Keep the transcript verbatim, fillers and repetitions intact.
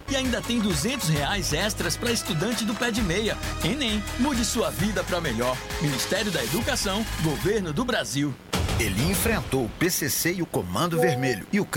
E ainda tem duzentos reais extras para estudante do Pé de Meia. Enem, mude sua vida para melhor. Ministério da Educação, Governo do Brasil. Ele enfrentou o P C C e o Comando Vermelho. E o